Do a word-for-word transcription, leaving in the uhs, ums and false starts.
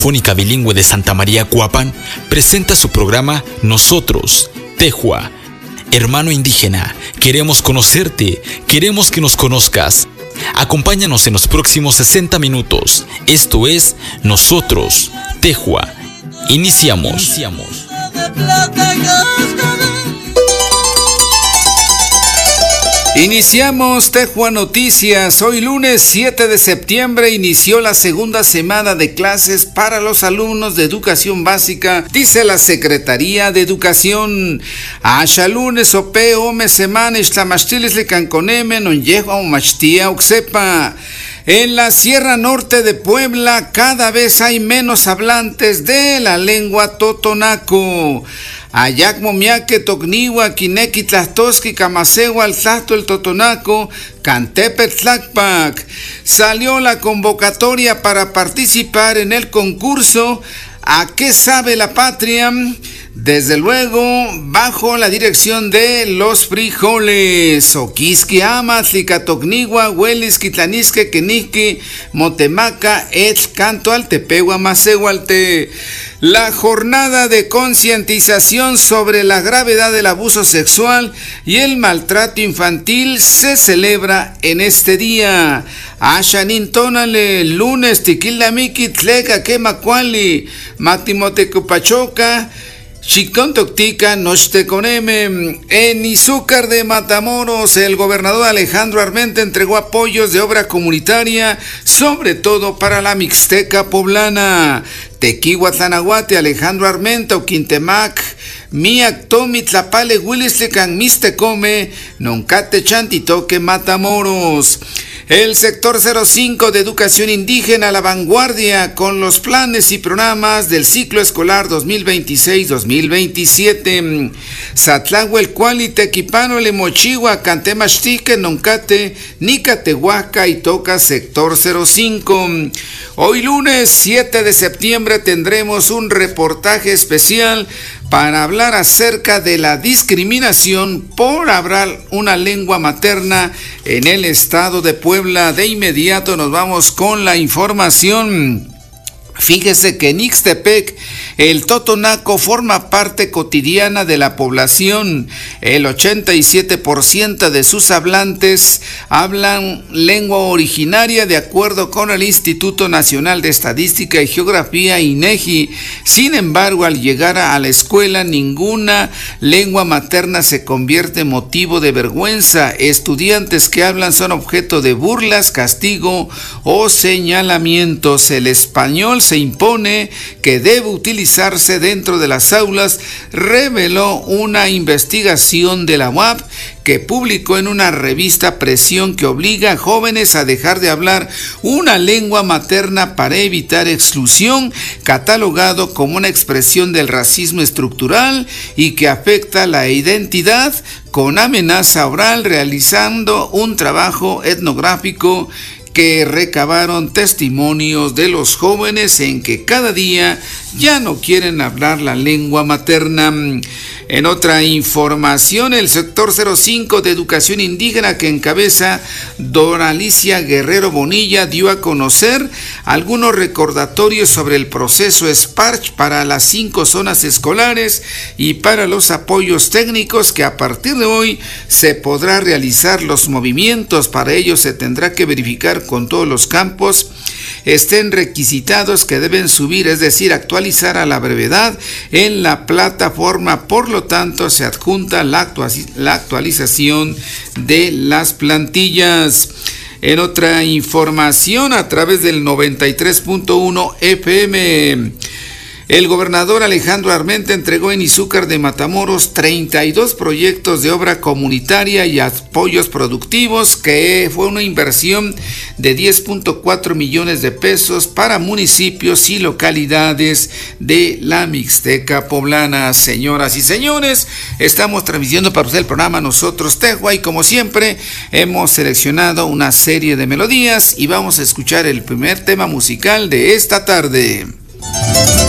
Fónica Bilingüe de Santa María Cuapan presenta su programa Nosotros, Tehua. Hermano indígena, queremos conocerte, queremos que nos conozcas. Acompáñanos en los próximos sesenta minutos. Esto es Nosotros, Tehua. Iniciamos. Iniciamos. Iniciamos Tehua Noticias. Hoy lunes siete de septiembre inició la segunda semana de clases para los alumnos de educación básica, dice la Secretaría de Educación. Asha lunes ope ome semana istlamastiles le canconeme non yehua umachtia uxepa. En la Sierra Norte de Puebla cada vez hay menos hablantes de la lengua totonaco. Ayac momiaque tocniwa kineki tlastoski kamasewa al tlasto el totonaco cantepe tlacpac. Salió la convocatoria para participar en el concurso ¿A qué sabe la patria? Desde luego, bajo la dirección de los frijoles. Oquiski ama, tlicatocnigua, huelis, quitlanisque, quenisque, motemaca, et canto al tepegua, macehualte. La jornada de concientización sobre la gravedad del abuso sexual y el maltrato infantil se celebra en este día. Ashanintonale, lunes, tiquilamiki, tleca, quemacuali, matimotecupachoca, Chicontoctica, Nocheconeme. En Izúcar de Matamoros, el gobernador Alejandro Armenta entregó apoyos de obra comunitaria, sobre todo para la Mixteca poblana. Tequihuatlanahuate, Alejandro Armenta, Oquintemac, Miak Tomi, Tlapale, Willislecan, Mistecome, Noncate, Chantitoque, Matamoros. El sector cero cinco de Educación Indígena a la vanguardia con los planes y programas del ciclo escolar dos mil veintiséis dos mil veintisiete. Satlahuel Cuali, Tequipano, Lemochigua, Cantemachtique, Noncate, Nicatehuaca y Toca sector cero cinco. Hoy lunes siete de septiembre tendremos un reportaje especial para hablar acerca de la discriminación por hablar una lengua materna en el estado de Puebla. De inmediato nos vamos con la información. Fíjese que en Ixtepec el totonaco forma parte cotidiana de la población. El ochenta y siete por ciento de sus hablantes hablan lengua originaria de acuerdo con el Instituto Nacional de Estadística y Geografía, INEGI. Sin embargo, al llegar a la escuela, ninguna lengua materna se convierte en motivo de vergüenza. Estudiantes que hablan son objeto de burlas, castigo o señalamientos. El español se impone que debe utilizarse dentro de las aulas, reveló una investigación de la U A P que publicó en una revista Presión, que obliga a jóvenes a dejar de hablar una lengua materna para evitar exclusión, catalogado como una expresión del racismo estructural y que afecta la identidad, con amenaza oral, realizando un trabajo etnográfico que recabaron testimonios de los jóvenes en que cada día ya no quieren hablar la lengua materna. En otra información, el sector cero cinco de Educación Indígena, que encabeza Doralicia Guerrero Bonilla, dio a conocer algunos recordatorios sobre el proceso SPARCH para las cinco zonas escolares y para los apoyos técnicos, que a partir de hoy se podrá realizar los movimientos. Para ello se tendrá que verificar con todos los campos estén requisitados, que deben subir, es decir, actualizar a la brevedad en la plataforma. Por lo tanto, se adjunta la, actualiz- la actualización de las plantillas. En otra información, a través del noventa y tres punto uno F M, el gobernador Alejandro Armenta entregó en Izúcar de Matamoros treinta y dos proyectos de obra comunitaria y apoyos productivos, que fue una inversión de diez punto cuatro millones de pesos para municipios y localidades de la Mixteca poblana. Señoras y señores, estamos transmitiendo para usted el programa Nosotros Tehua, y como siempre hemos seleccionado una serie de melodías y vamos a escuchar el primer tema musical de esta tarde.